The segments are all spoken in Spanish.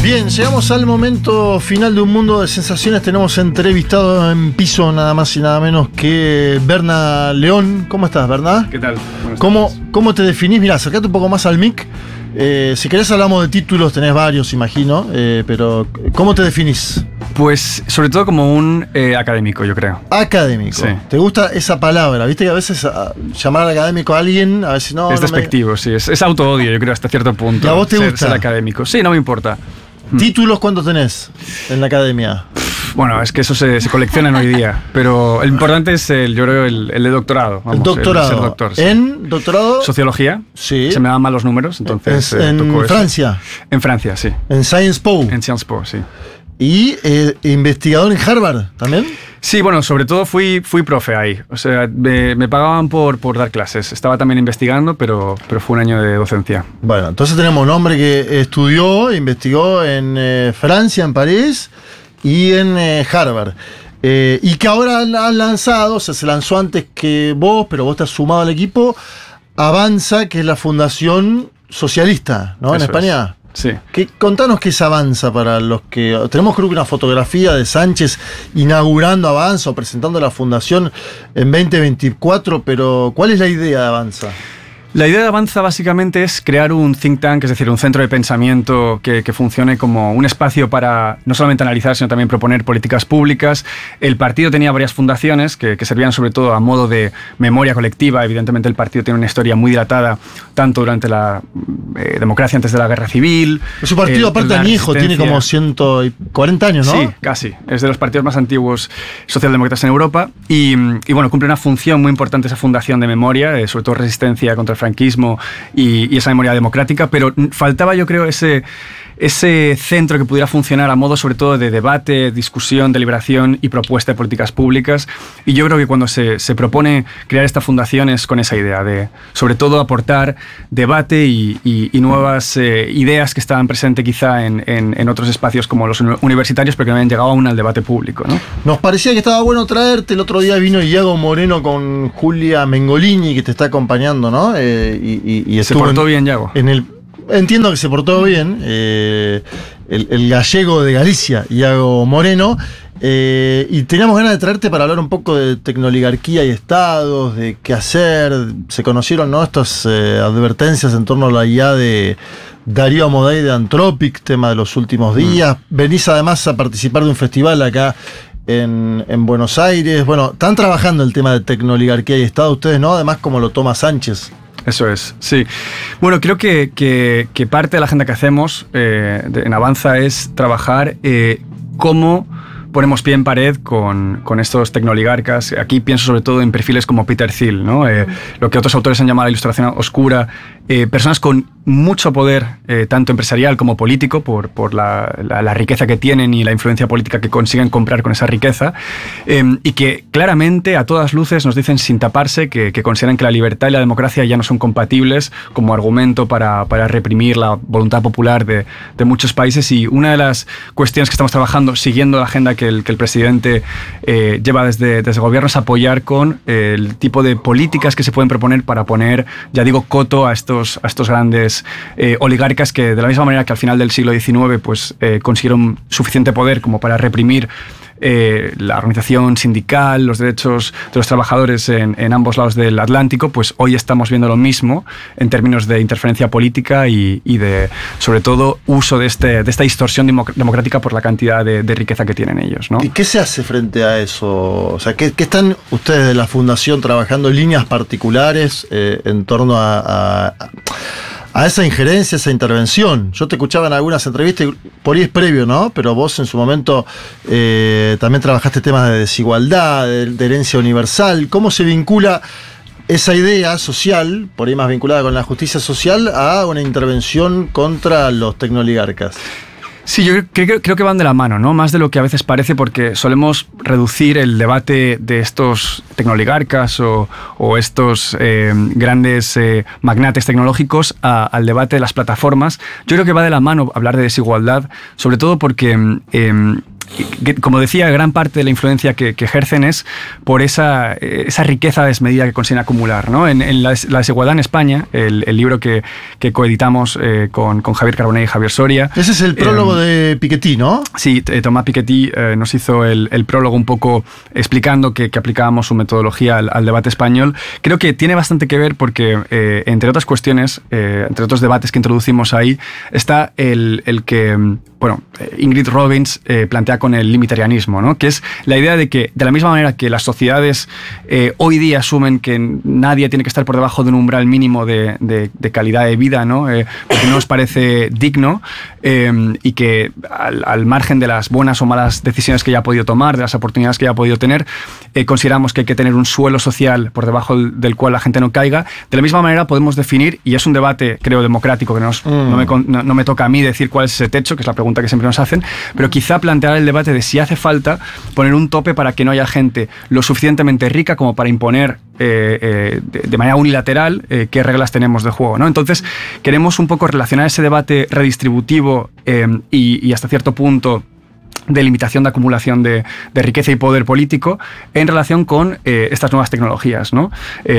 Bien, llegamos al momento final de Un Mundo de Sensaciones. Tenemos entrevistado en piso nada más y nada menos que Berna León. ¿Cómo estás, Berna? ¿Qué tal? ¿Cómo te definís? Mirá, acercate un poco más al mic. Si querés hablamos de títulos, tenés varios, imagino, pero ¿cómo te definís? Pues sobre todo como un académico, yo creo. Académico. Sí. ¿Te gusta esa palabra? Viste que a veces llamar académico a alguien, a veces no. Es despectivo, sí. Es auto-odio, yo creo, hasta cierto punto. ¿Y a vos te gusta? Ser académico. Sí, no me importa. ¿Títulos cuántos tenés en la academia? Bueno, es que eso se coleccionan hoy día, pero el importante es, yo creo, el de doctorado. Vamos, el doctorado. El ser doctor, sí. ¿En doctorado? Sociología. Sí. Se me dan mal los números, entonces ¿En Francia? En Francia, sí. ¿En Sciences Po? En Sciences Po, sí. ¿Y investigador en Harvard también? Sí, bueno, sobre todo fui profe ahí. O sea, me pagaban por dar clases. Estaba también investigando, pero fue un año de docencia. Bueno, entonces tenemos un hombre que estudió, investigó en Francia, en París y en Harvard. Y que ahora han lanzado, o sea, se lanzó antes que vos, pero vos te has sumado al equipo, Avanza, que es la fundación socialista, ¿no? En España. Sí. Contanos qué es Avanza para los que... Tenemos creo que una fotografía de Sánchez inaugurando Avanza o presentando la fundación en 2024, pero ¿cuál es la idea de Avanza? La idea de Avanza básicamente es crear un think tank, es decir, un centro de pensamiento que funcione como un espacio para no solamente analizar, sino también proponer políticas públicas. El partido tenía varias fundaciones que servían sobre todo a modo de memoria colectiva. Evidentemente el partido tiene una historia muy dilatada, tanto durante la democracia antes de la guerra civil. Su partido, aparte de mi hijo, tiene como 140 años, ¿no? Sí, casi. Es de los partidos más antiguos socialdemócratas en Europa. Y bueno, cumple una función muy importante esa fundación de memoria, sobre todo resistencia contra el franquismo y esa memoria democrática, pero faltaba, yo creo, ese centro que pudiera funcionar a modo sobre todo de debate, discusión, deliberación y propuesta de políticas públicas. Y yo creo que cuando se propone crear esta fundación es con esa idea de, sobre todo, aportar debate y nuevas ideas que estaban presentes quizá en otros espacios como los universitarios, pero que no habían llegado aún al debate público, ¿no? Nos parecía que estaba bueno traerte. El otro día vino Iago Moreno con Julia Mengolini, que te está acompañando, ¿no? Y se portó bien, Iago. Entiendo que se portó bien, el gallego de Galicia, Iago Moreno, y teníamos ganas de traerte para hablar un poco de tecnoligarquía y estados, de qué hacer. Se conocieron, ¿no?, estas advertencias en torno a la IA de Darío Amodei de Anthropic, tema de los últimos días. Venís además a participar de un festival acá en Buenos Aires. Bueno, están trabajando el tema de tecnoligarquía y estado ustedes, ¿no? Además, como lo toma Sánchez. Eso es, sí. Bueno, creo que parte de la agenda que hacemos en Avanza es trabajar cómo ponemos pie en pared con estos tecnoligarcas. Aquí pienso sobre todo en perfiles como Peter Thiel, ¿no? Lo que otros autores han llamado la ilustración oscura. Personas con mucho poder, tanto empresarial como político, por la riqueza que tienen y la influencia política que consiguen comprar con esa riqueza, y que claramente, a todas luces, nos dicen sin taparse que consideran que la libertad y la democracia ya no son compatibles como argumento para reprimir la voluntad popular de muchos países. Y una de las cuestiones que estamos trabajando, siguiendo la agenda que el presidente lleva desde el gobierno, es apoyar con el tipo de políticas que se pueden proponer para poner, ya digo, coto a estos grandes oligarcas que, de la misma manera que al final del siglo XIX pues, consiguieron suficiente poder como para reprimir la organización sindical, los derechos de los trabajadores en ambos lados del Atlántico, pues hoy estamos viendo lo mismo en términos de interferencia política y de, sobre todo, uso de esta distorsión democrática por la cantidad de riqueza que tienen ellos, ¿no? ¿Y qué se hace frente a eso? O sea, ¿qué están ustedes de la Fundación trabajando líneas particulares en torno a esa injerencia, esa intervención? Yo te escuchaba en algunas entrevistas, por ahí es previo, ¿no? Pero vos en su momento también trabajaste temas de desigualdad, de herencia universal. ¿Cómo se vincula esa idea social, por ahí más vinculada con la justicia social, a una intervención contra los tecnoligarcas? Sí, yo creo que van de la mano, ¿no? Más de lo que a veces parece, porque solemos reducir el debate de estos tecnoligarcas o estos grandes magnates tecnológicos al debate de las plataformas. Yo creo que va de la mano hablar de desigualdad, sobre todo porque como decía, gran parte de la influencia que ejercen es por esa riqueza desmedida que consiguen acumular, ¿no? En la desigualdad en España, el libro que coeditamos con Javier Carbonell y Javier Soria. Ese es el prólogo de Piketty, ¿no? Sí, Tomás Piketty nos hizo el prólogo un poco explicando que aplicábamos su metodología al debate español. Creo que tiene bastante que ver porque, entre otras cuestiones, entre otros debates que introducimos ahí, está el que, bueno, Ingrid Robbins plantea con el limitarianismo, ¿no? Que es la idea de que, de la misma manera que las sociedades hoy día asumen que nadie tiene que estar por debajo de un umbral mínimo de calidad de vida, ¿no? Porque no nos parece digno, y que al margen de las buenas o malas decisiones que haya podido tomar, de las oportunidades que haya podido tener, consideramos que hay que tener un suelo social por debajo del cual la gente no caiga. De la misma manera podemos definir, y es un debate, creo, democrático, que no me toca a mí decir cuál es ese techo, que es la pregunta que siempre nos hacen, pero quizá plantear el debate de si hace falta poner un tope para que no haya gente lo suficientemente rica como para imponer de manera unilateral qué reglas tenemos de juego, ¿no? Entonces, queremos un poco relacionar ese debate redistributivo y hasta cierto punto de limitación de acumulación de riqueza y poder político en relación con estas nuevas tecnologías, ¿no?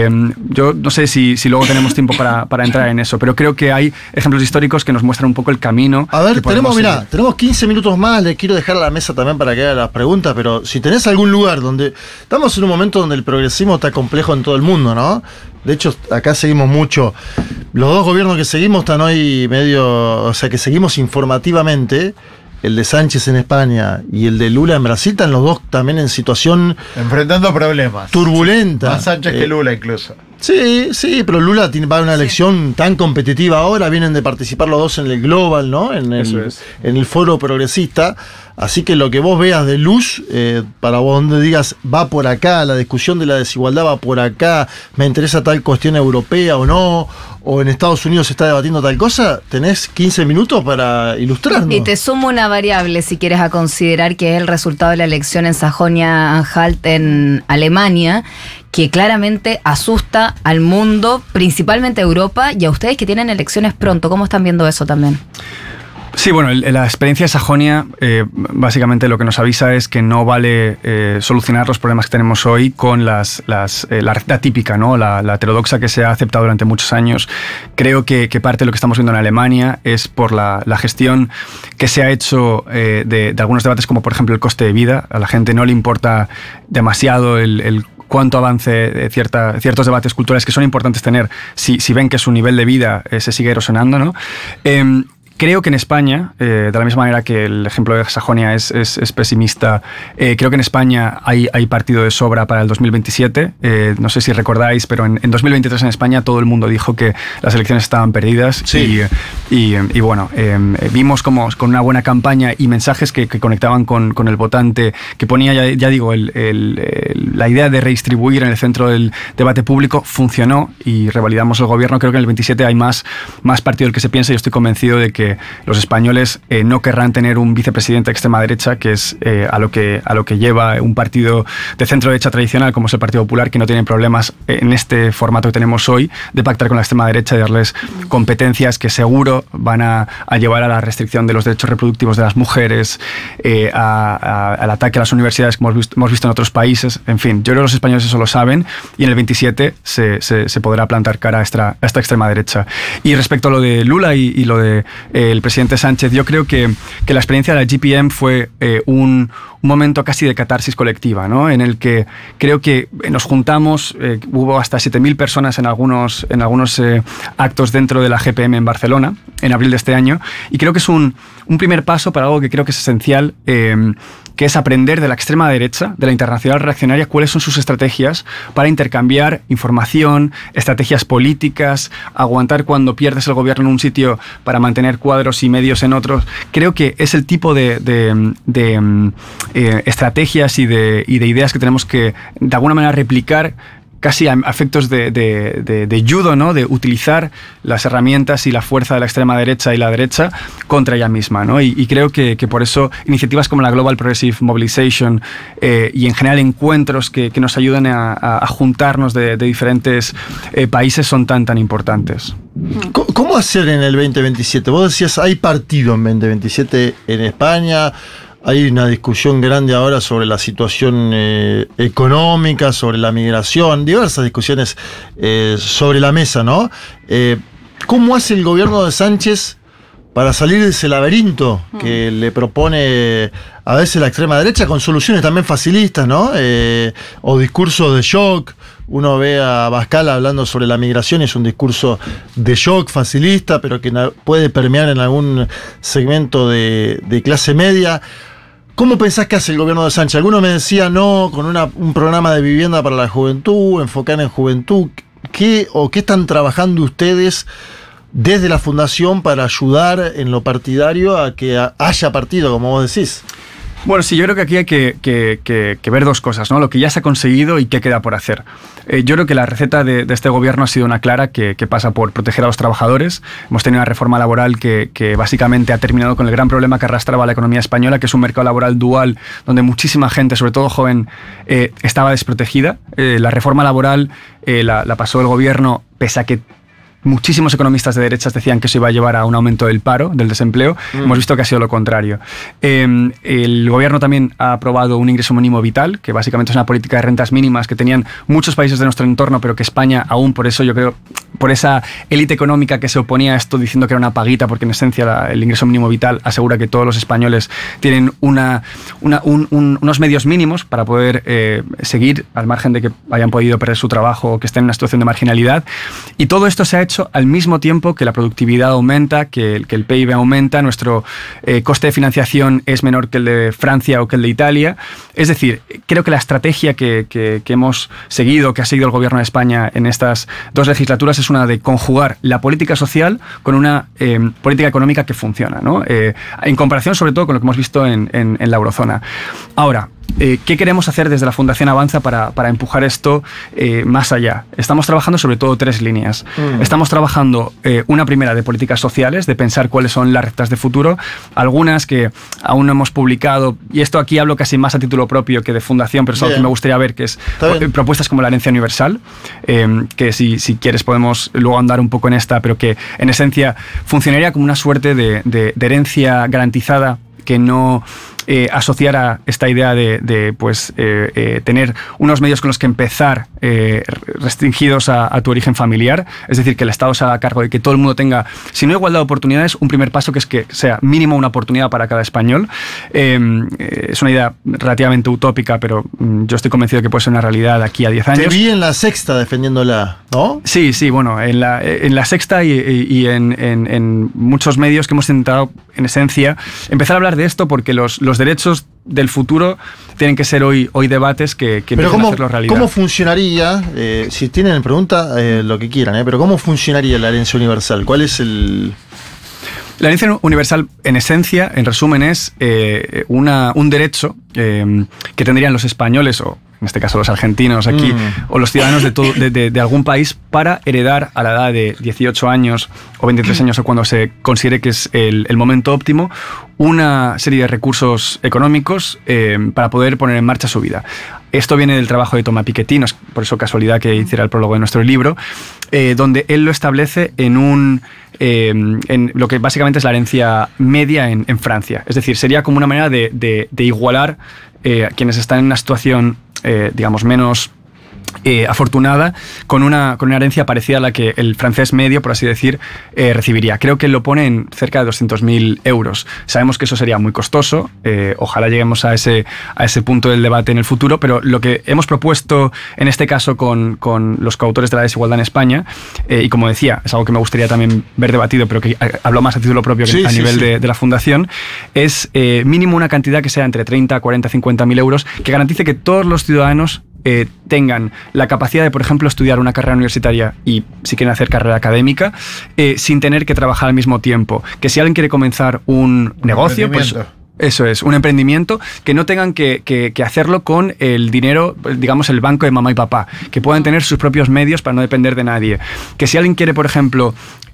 Yo no sé si luego tenemos tiempo para entrar en eso, pero creo que hay ejemplos históricos que nos muestran un poco el camino. A ver, tenemos 15 minutos más, le quiero dejar a la mesa también para que haga las preguntas, pero si tenés algún lugar donde... Estamos en un momento donde el progresismo está complejo en todo el mundo, ¿no? De hecho, acá seguimos mucho. Los dos gobiernos que seguimos están hoy medio... O sea, que seguimos informativamente. El de Sánchez en España y el de Lula en Brasil están los dos también en situación... enfrentando problemas. Turbulenta. Más Sánchez que Lula incluso. Sí, pero Lula va a una elección tan competitiva ahora, vienen de participar los dos en el Global, ¿no? En el foro progresista. Así que lo que vos veas de luz, para vos donde digas, va por acá, la discusión de la desigualdad va por acá, me interesa tal cuestión europea o no, o en Estados Unidos se está debatiendo tal cosa, tenés 15 minutos para ilustrarnos. Y te sumo una variable, si quieres, a considerar, que es el resultado de la elección en Sajonia-Anhalt en Alemania, que claramente asusta al mundo, principalmente a Europa, y a ustedes que tienen elecciones pronto. ¿Cómo están viendo eso también? Sí, bueno, la experiencia de Sajonia básicamente lo que nos avisa es que no vale solucionar los problemas que tenemos hoy con la receta típica, ¿no? La heterodoxa que se ha aceptado durante muchos años. Creo que parte de lo que estamos viendo en Alemania es por la gestión que se ha hecho de algunos debates, como por ejemplo el coste de vida. A la gente no le importa demasiado el cuánto avance ciertos debates culturales que son importantes tener si ven que su nivel de vida se sigue erosionando, ¿no? Creo que en España, de la misma manera que el ejemplo de Sajonia es pesimista, creo que en España hay partido de sobra para el 2027. No sé si recordáis, pero en 2023 en España todo el mundo dijo que las elecciones estaban perdidas. Sí. Y bueno, vimos como con una buena campaña y mensajes que conectaban con el votante, que ponía, ya digo, la idea de redistribuir en el centro del debate público, funcionó y revalidamos el gobierno. Creo que en el 27 hay más partido del que se piensa, y yo estoy convencido de que los españoles no querrán tener un vicepresidente de extrema derecha, que es a lo que lleva un partido de centro derecha tradicional como es el Partido Popular, que no tiene problemas en este formato que tenemos hoy de pactar con la extrema derecha y darles competencias que seguro van a llevar a la restricción de los derechos reproductivos de las mujeres, al ataque a las universidades, como hemos visto en otros países. En fin, yo creo que los españoles eso lo saben, y en el 27 se podrá plantar cara a esta extrema derecha. Y respecto a lo de Lula y lo de el presidente Sánchez, yo creo que la experiencia de la GPM fue un momento casi de catarsis colectiva, ¿no? En el que creo que nos juntamos, hubo hasta 7.000 personas en algunos actos dentro de la GPM en Barcelona, en abril de este año, y creo que es un primer paso para algo que creo que es esencial, que es aprender de la extrema derecha, de la internacional reaccionaria, cuáles son sus estrategias para intercambiar información, estrategias políticas, aguantar cuando pierdes el gobierno en un sitio para mantener cuadros y medios en otros. Creo que es el tipo de estrategias y de ideas que tenemos que de alguna manera replicar, casi a efectos de judo, ¿no? De utilizar las herramientas y la fuerza de la extrema derecha y la derecha contra ella misma, ¿no? Y creo que por eso iniciativas como la Global Progressive Mobilization y en general encuentros que nos ayudan a juntarnos de diferentes países son tan importantes. ¿Cómo hacer en el 2027? Vos decías, hay partido en 2027 en España, hay una discusión grande ahora sobre la situación económica, sobre la migración, diversas discusiones sobre la mesa, ¿no? ¿Cómo hace el gobierno de Sánchez para salir de ese laberinto que le propone a veces la extrema derecha, con soluciones también facilistas, ¿no? O discursos de shock? Uno ve a Abascal hablando sobre la migración y es un discurso de shock facilista, pero que puede permear en algún segmento de clase media. ¿Cómo pensás que hace el gobierno de Sánchez? Algunos me decían, no, con un programa de vivienda para la juventud, enfocar en juventud. ¿Qué están trabajando ustedes desde la fundación para ayudar en lo partidario a que haya partido, como vos decís? Bueno, sí, yo creo que aquí hay que ver dos cosas, ¿no? Lo que ya se ha conseguido y qué queda por hacer. Yo creo que la receta de este gobierno ha sido una clara que pasa por proteger a los trabajadores. Hemos tenido una reforma laboral que básicamente ha terminado con el gran problema que arrastraba la economía española, que es un mercado laboral dual donde muchísima gente, sobre todo joven, estaba desprotegida. La reforma laboral la pasó el gobierno, pese a que muchísimos economistas de derechas decían que eso iba a llevar a un aumento del paro, del desempleo. Hemos visto que ha sido lo contrario. El gobierno también ha aprobado un ingreso mínimo vital, que básicamente es una política de rentas mínimas que tenían muchos países de nuestro entorno, pero que España aún, por eso yo creo, por esa élite económica que se oponía a esto diciendo que era una paguita, porque en esencia el ingreso mínimo vital asegura que todos los españoles tienen unos medios mínimos para poder seguir, al margen de que hayan podido perder su trabajo o que estén en una situación de marginalidad. Y todo esto se ha hecho al mismo tiempo que la productividad aumenta, que el PIB aumenta, nuestro coste de financiación es menor que el de Francia o que el de Italia. Es decir, creo que la estrategia que hemos seguido, que ha seguido el gobierno de España en estas dos legislaturas, es una de conjugar la política social con una política económica que funciona, ¿no? En comparación sobre todo con lo que hemos visto en la eurozona. Ahora, ¿qué queremos hacer desde la Fundación Avanza para empujar esto más allá? Estamos trabajando sobre todo 3 líneas. Estamos trabajando una primera de políticas sociales, de pensar cuáles son las retas de futuro, algunas que aún no hemos publicado, y esto aquí hablo casi más a título propio que de fundación, pero es algo que me gustaría ver, que es propuestas como la herencia universal, que si quieres podemos luego andar un poco en esta, pero que en esencia funcionaría como una suerte de herencia garantizada que no asociara esta idea de tener unos medios con los que empezar restringidos a tu origen familiar, es decir, que el Estado se haga cargo de que todo el mundo tenga, si no igualdad de oportunidades, un primer paso que es que sea mínimo una oportunidad para cada español. Es una idea relativamente utópica, pero yo estoy convencido de que puede ser una realidad de aquí a 10 años. Te vi en La Sexta defendiéndola, ¿no? Sí, bueno, en La Sexta y en muchos medios que hemos intentado, en esencia, empezar a hablar de esto, porque los derechos del futuro tienen que ser hoy debates que empiecen a hacerlo realidad. ¿Cómo funcionaría, si tienen pregunta, lo que quieran, pero cómo funcionaría la herencia universal? ¿Cuál es el...? La herencia universal, en esencia, en resumen, es un derecho que tendrían los españoles, o en este caso los argentinos aquí, o los ciudadanos de algún país, para heredar a la edad de 18 años o 23 años, o cuando se considere que es el momento óptimo, una serie de recursos económicos para poder poner en marcha su vida. Esto viene del trabajo de Thomas Piketty, no es por eso casualidad que hiciera el prólogo de nuestro libro, donde él lo establece en lo que básicamente es la herencia media en Francia. Es decir, sería como una manera de igualar a quienes están en una situación, digamos, menos afortunada, con una herencia parecida a la que el francés medio, por así decir, recibiría. Creo que lo pone en cerca de 200.000 euros. Sabemos que eso sería muy costoso, ojalá lleguemos a ese punto del debate en el futuro, pero lo que hemos propuesto en este caso con los coautores de la desigualdad en España, y como decía, es algo que me gustaría también ver debatido, pero que hablo más a título propio que a nivel de la fundación, es mínimo una cantidad que sea entre 30, 40, 50.000 euros, que garantice que todos los ciudadanos tengan la capacidad de, por ejemplo, estudiar una carrera universitaria y, si quieren hacer carrera académica, sin tener que trabajar al mismo tiempo. Que si alguien quiere comenzar un negocio, pues eso es, un emprendimiento, que no tengan que hacerlo con el dinero, digamos, el banco de mamá y papá, que puedan tener sus propios medios para no depender de nadie. Que si alguien quiere, por ejemplo,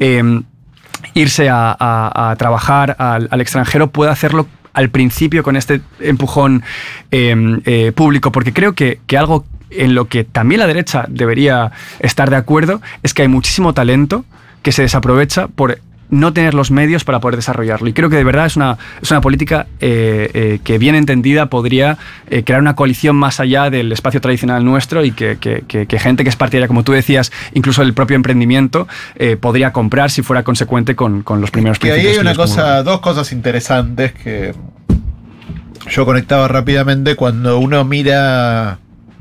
irse a trabajar al extranjero, pueda hacerlo al principio con este empujón público, porque creo que algo en lo que también la derecha debería estar de acuerdo es que hay muchísimo talento que se desaprovecha por no tener los medios para poder desarrollarlo. Y creo que de verdad es una política que bien entendida podría crear una coalición más allá del espacio tradicional nuestro y que gente que es partidaria, como tú decías, incluso el propio emprendimiento, podría comprar si fuera consecuente con los primeros que principios. ahí hay dos cosas interesantes que yo conectaba rápidamente cuando uno mira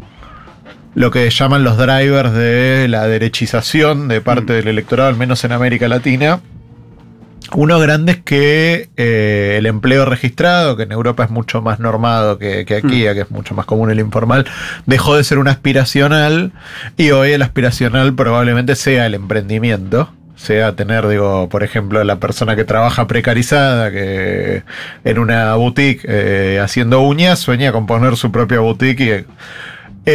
lo que llaman los drivers de la derechización de parte del electorado, al menos en América Latina. Uno grande es que el empleo registrado, que en Europa es mucho más normado que aquí, que es mucho más común el informal, dejó de ser un aspiracional, y hoy el aspiracional probablemente sea el emprendimiento. Sea tener, por ejemplo, la persona que trabaja precarizada, que en una boutique haciendo uñas, sueña con poner su propia boutique. Y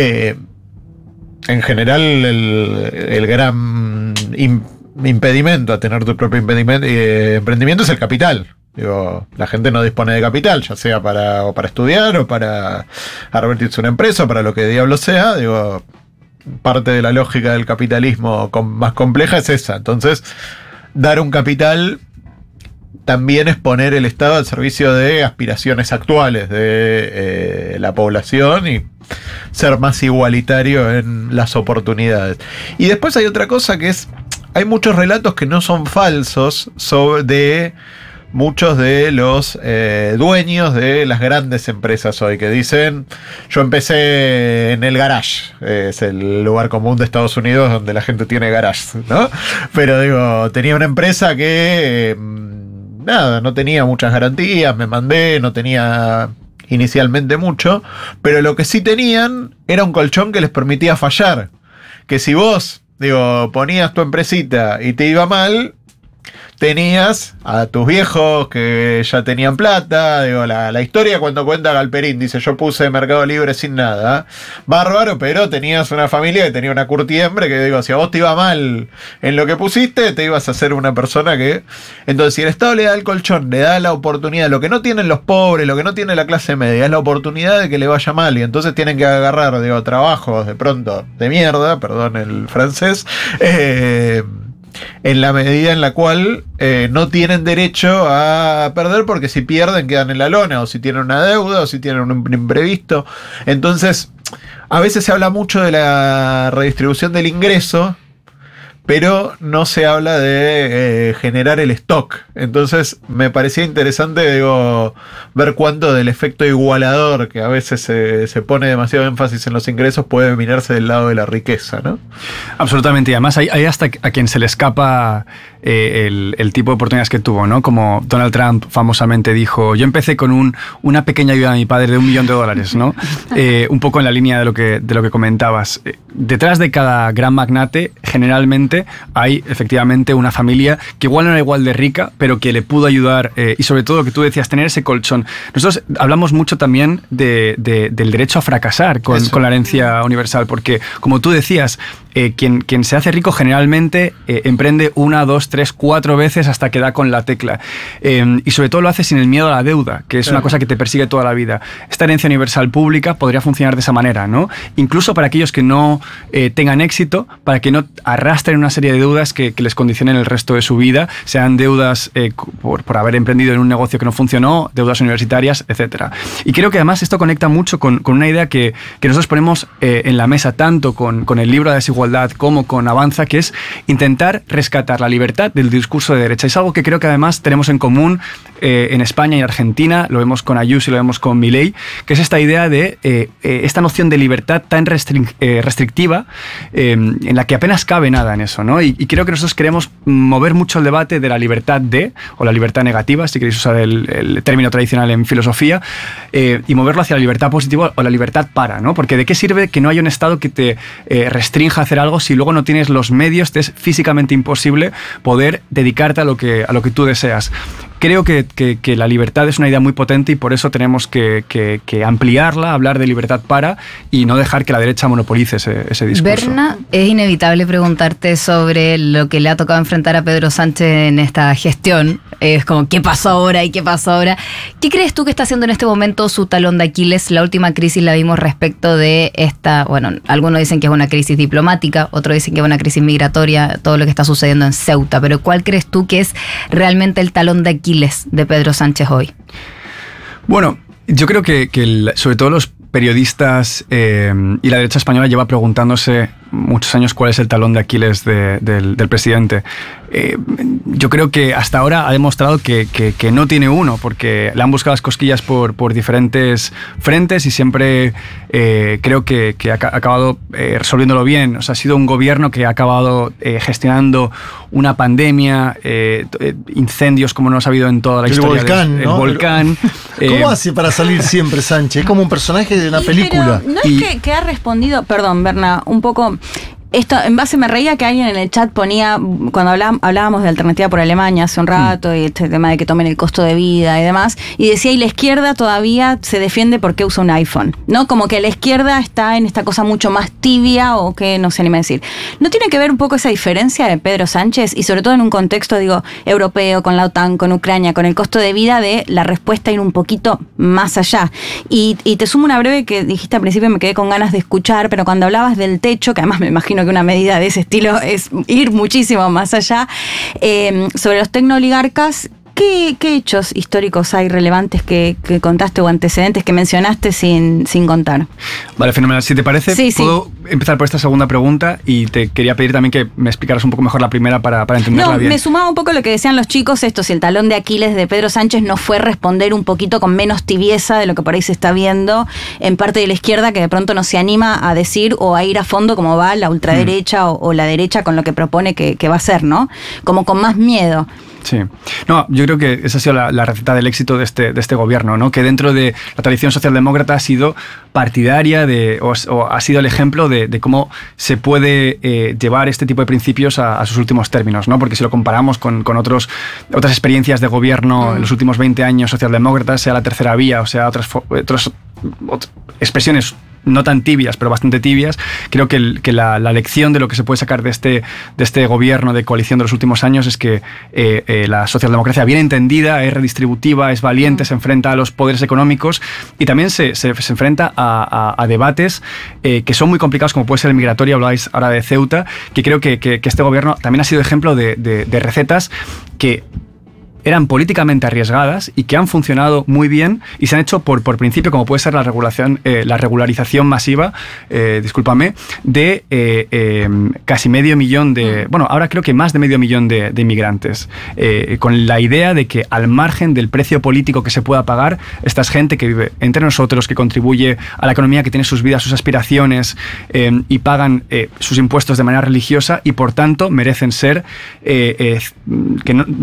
en general el gran impedimento a tener tu propio emprendimiento es el capital. La gente no dispone de capital, ya sea para estudiar o para revertirse en una empresa o para lo que diablo sea. Parte de la lógica del capitalismo más compleja es esa. Entonces, dar un capital también es poner el Estado al servicio de aspiraciones actuales de la población y ser más igualitario en las oportunidades. Y después hay otra cosa que es, hay muchos relatos que no son falsos de muchos de los dueños de las grandes empresas hoy, que dicen: yo empecé en el garage. Es el lugar común de Estados Unidos donde la gente tiene garage, ¿no? Pero tenía una empresa que no tenía muchas garantías, me mandé, no tenía inicialmente mucho, pero lo que sí tenían era un colchón que les permitía fallar. Que si vos, ponías tu empresita y te iba mal, tenías a tus viejos que ya tenían plata. La historia cuando cuenta Galperín, dice: yo puse Mercado Libre sin nada, bárbaro, pero tenías una familia que tenía una curtiembre, que si a vos te iba mal en lo que pusiste, te ibas a ser una persona que... Entonces, si el Estado le da el colchón, le da la oportunidad, lo que no tienen los pobres, lo que no tiene la clase media, es la oportunidad de que le vaya mal, y entonces tienen que agarrar, trabajos de pronto de mierda, perdón el francés, en la medida en la cual no tienen derecho a perder, porque si pierden quedan en la lona, o si tienen una deuda, o si tienen un imprevisto. Entonces, a veces se habla mucho de la redistribución del ingreso, pero no se habla de generar el stock. Entonces me parecía interesante ver cuánto del efecto igualador, que a veces se pone demasiado énfasis en los ingresos, puede mirarse del lado de la riqueza, ¿no? Absolutamente, y además hay hasta a quien se le escapa el tipo de oportunidades que tuvo, ¿no? Como Donald Trump famosamente dijo: yo empecé con una pequeña ayuda de mi padre de $1 millón, ¿no? Un poco en la línea de lo que comentabas. Detrás de cada gran magnate, generalmente hay efectivamente una familia que igual no era igual de rica, pero que le pudo ayudar, y sobre todo, que tú decías, tener ese colchón. Nosotros hablamos mucho también del derecho a fracasar con la herencia universal, porque, como tú decías, quien se hace rico generalmente emprende 1, 2, 3, 4 veces hasta que da con la tecla. Y sobre todo lo hace sin el miedo a la deuda, que es una cosa que te persigue toda la vida. Esta herencia universal pública podría funcionar de esa manera, ¿no? Incluso para aquellos que no tengan éxito, para que no arrastren una serie de deudas que les condicionen el resto de su vida, sean deudas por haber emprendido en un negocio que no funcionó, deudas universitarias, etc. Y creo que además esto conecta mucho con una idea que nosotros ponemos en la mesa, tanto con el libro de desigualdad como con Avanza, que es intentar rescatar la libertad del discurso de derecha. Es algo que creo que además tenemos en común en España y Argentina, lo vemos con Ayuso y lo vemos con Milei, que es esta idea de esta noción de libertad tan restrictiva, en la que apenas cabe nada en eso, ¿no? Y creo que nosotros queremos mover mucho el debate de la libertad o la libertad negativa, si queréis usar el término tradicional en filosofía, y moverlo hacia la libertad positiva o la libertad para, ¿no? Porque ¿de qué sirve que no haya un Estado que te restrinja a hacer algo si luego no tienes los medios, te es físicamente imposible poder dedicarte a lo que tú deseas? creo que la libertad es una idea muy potente y por eso tenemos que ampliarla, hablar de libertad y no dejar que la derecha monopolice ese discurso. Berna, es inevitable preguntarte sobre lo que le ha tocado enfrentar a Pedro Sánchez en esta gestión. Es como, ¿qué pasó ahora y qué pasó ahora? ¿Qué crees tú que está haciendo en este momento su talón de Aquiles? La última crisis la vimos respecto de esta, bueno, algunos dicen que es una crisis diplomática, otros dicen que es una crisis migratoria, todo lo que está sucediendo en Ceuta, pero ¿cuál crees tú que es realmente el talón de Aquiles de Pedro Sánchez hoy? Bueno, yo creo que sobre todo los periodistas y la derecha española lleva preguntándose muchos años cuál es el talón de Aquiles del presidente. Yo creo que hasta ahora ha demostrado que no tiene uno, porque le han buscado las cosquillas por diferentes frentes y siempre creo que ha acabado resolviéndolo bien. O sea, ha sido un gobierno que ha acabado gestionando una pandemia, incendios como no ha habido en toda la historia. Volcán, ¿no? El volcán. ¿Cómo hace para salir siempre Sánchez? Es como un personaje de una película. Pero no es que ha respondido, perdón, Berna, un poco. Esto, en base, me reía que alguien en el chat ponía, cuando hablábamos de Alternativa por Alemania hace un rato, y este tema de que tomen el costo de vida y demás, y decía, y la izquierda todavía se defiende porque usa un iPhone, ¿no? Como que la izquierda está en esta cosa mucho más tibia, o que no se anima a decir. ¿No tiene que ver un poco esa diferencia de Pedro Sánchez, y sobre todo en un contexto, digo, europeo, con la OTAN, con Ucrania, con el costo de vida, de la respuesta ir un poquito más allá? Y te sumo una breve que dijiste al principio, me quedé con ganas de escuchar, pero cuando hablabas del techo, que además me imagino que una medida de ese estilo es ir muchísimo más allá, sobre los tecnooligarcas, ¿qué hechos históricos hay relevantes que contaste o antecedentes que mencionaste sin contar? Vale, fenomenal. Si te parece, sí. puedo empezar por esta segunda pregunta y te quería pedir también que me explicaras un poco mejor la primera para entenderla bien. Me sumaba un poco lo que decían los chicos, si el talón de Aquiles de Pedro Sánchez no fue responder un poquito con menos tibieza de lo que por ahí se está viendo en parte de la izquierda, que de pronto no se anima a decir o a ir a fondo como va la ultraderecha o la derecha con lo que propone que va a ser, ¿no? Como con más miedo. Sí. No, yo creo que esa ha sido la receta del éxito de este gobierno, ¿no? Que dentro de la tradición socialdemócrata ha sido partidaria o ha sido el ejemplo de cómo se puede llevar este tipo de principios a sus últimos términos, ¿no? Porque si lo comparamos con otras experiencias de gobierno en los últimos 20 años socialdemócratas, sea la tercera vía o sea otras expresiones no tan tibias, pero bastante tibias, creo que la lección de lo que se puede sacar de este gobierno de coalición de los últimos años es que la socialdemocracia bien entendida es redistributiva, es valiente, se enfrenta a los poderes económicos y también se enfrenta a debates que son muy complicados, como puede ser el migratorio. Habláis ahora de Ceuta, que creo que este gobierno también ha sido ejemplo de recetas que eran políticamente arriesgadas y que han funcionado muy bien y se han hecho por principio, como puede ser la regularización masiva, de casi 500.000 de... Bueno, ahora creo que más de 500.000 de inmigrantes, con la idea de que al margen del precio político que se pueda pagar, esta es gente que vive entre nosotros, que contribuye a la economía, que tiene sus vidas, sus aspiraciones y pagan sus impuestos de manera religiosa y por tanto merecen ser que no